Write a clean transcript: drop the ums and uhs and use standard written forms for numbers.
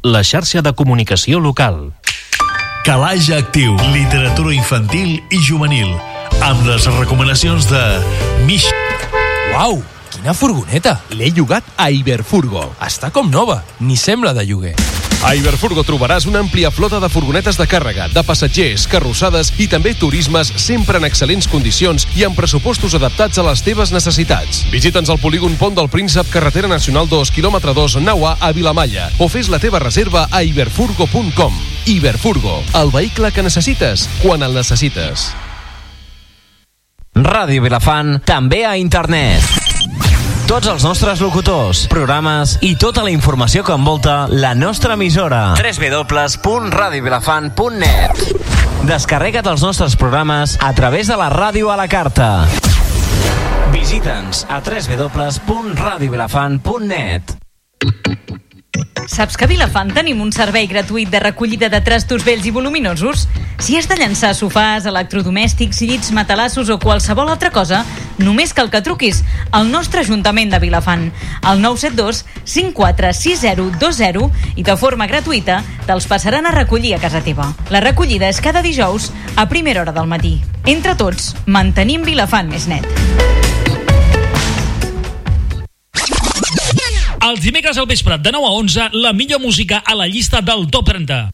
la xarxa de comunicació local. Calaix Actiu, literatura infantil i juvenil, amb les recomanacions de Mich. Uau, quina furgoneta! L'he llogat a Iberfurgo. Està com nova, ni sembla de lloguer. A Iberfurgo trobaràs una àmplia flota de furgonetes de càrrega, de passatgers, carrossades i també turismes sempre en excel·lents condicions i amb pressupostos adaptats a les teves necessitats. Visita'ns al polígon Pont del Príncep, carretera nacional 2, quilòmetre 2, nau A, a Vilamalla, o fes la teva reserva a iberfurgo.com. Iberfurgo, el vehicle que necessites, quan el necessites. Ràdio Vilafant, també a internet. Tots els nostres locutors, programes i tota la informació que envolta la nostra emissora. www.radiovilafant.net. Descarrega't els nostres programes a través de la ràdio a la carta. Visita'ns a www.radiovilafant.net. Saps que a Vilafant tenim un servei gratuït de recollida de trastos vells i voluminosos? Si has de llançar sofàs, electrodomèstics, llits, matalassos o qualsevol altra cosa, només cal que truquis al nostre Ajuntament de Vilafant, al 972 546020, i de forma gratuïta te'ls passaran a recollir a casa teva. La recollida és cada dijous a primera hora del matí. Entre tots, mantenim Vilafant més net. Els dimecres al vespre de 9 a 11, la millor música a la llista del Top 30.